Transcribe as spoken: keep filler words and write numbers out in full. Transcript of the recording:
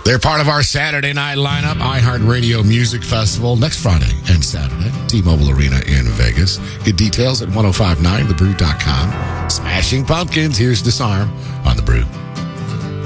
They're part of our Saturday night lineup, iHeartRadio Music Festival, next Friday and Saturday, T-Mobile Arena in Vegas. Get details at ten fifty-nine the brew dot com. Smashing Pumpkins, here's Disarm on The Brew.